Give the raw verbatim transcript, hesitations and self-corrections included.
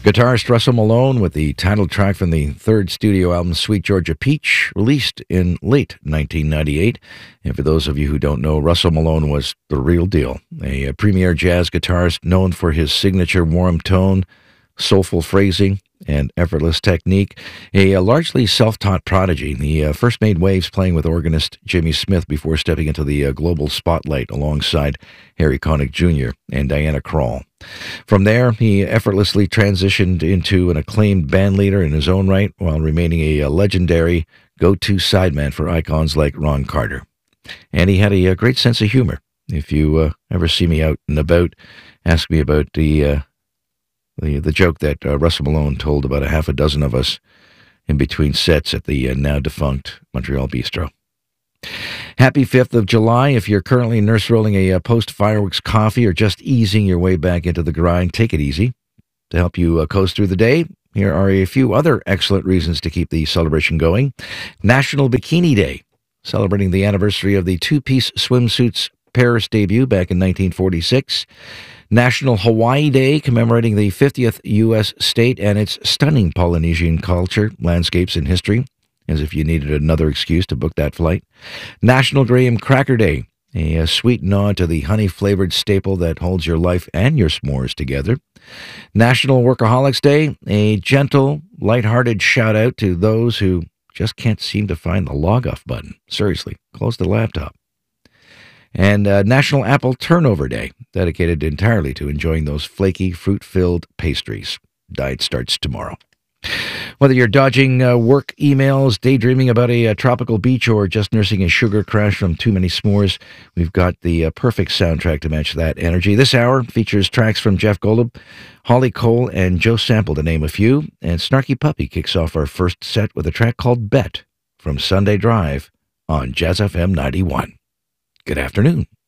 Guitarist Russell Malone with the title track from the third studio album Sweet Georgia Peach, released in late nineteen ninety-eight. And for those of you who don't know, Russell Malone was the real deal, a, a premier jazz guitarist known for his signature warm tone, soulful phrasing, and effortless technique. A, a largely self-taught prodigy, he uh, first made waves playing with organist Jimmy Smith before stepping into the uh, global spotlight alongside Harry Connick Junior and Diana Krall. From there, he effortlessly transitioned into an acclaimed bandleader in his own right while remaining a, a legendary go-to sideman for icons like Ron Carter. And he had a, a great sense of humor. If you uh, ever see me out and about, ask me about the... Uh, The the joke that uh, Russell Malone told about a half a dozen of us in between sets at the uh, now-defunct Montreal Bistro. Happy fifth of July. If you're currently nurse rolling a uh, post-fireworks coffee or just easing your way back into the grind, take it easy. To help you uh, coast through the day, here are a few other excellent reasons to keep the celebration going. National Bikini Day, celebrating the anniversary of the two-piece swimsuits Paris debut back in nineteen forty-six. National Hawaii Day, commemorating the fiftieth U S state and its stunning Polynesian culture, landscapes, and history, as if you needed another excuse to book that flight. National Graham Cracker Day, a, a sweet nod to the honey-flavored staple that holds your life and your s'mores together. National Workaholics Day, a gentle, lighthearted shout-out to those who just can't seem to find the log-off button. Seriously, close the laptop. And uh, National Apple Turnover Day, dedicated entirely to enjoying those flaky, fruit-filled pastries. Diet starts tomorrow. Whether you're dodging uh, work emails, daydreaming about a, a tropical beach, or just nursing a sugar crash from too many s'mores, we've got the uh, perfect soundtrack to match that energy. This hour features tracks from Jeff Golub, Holly Cole, and Joe Sample, to name a few. And Snarky Puppy kicks off our first set with a track called Bet from Sunday Drive on Jazz F M ninety-one. Good afternoon.